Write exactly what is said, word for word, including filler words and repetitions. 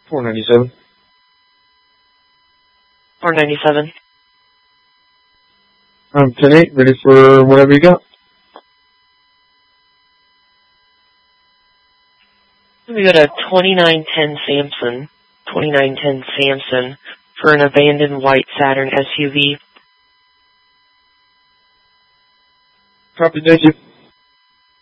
four ninety-seven. four ninety-seven. I'm ten eight, ready for whatever you got. We got a twenty-nine ten Samson, twenty-nine ten Samson for an abandoned white Saturn S U V. Copy, thank you.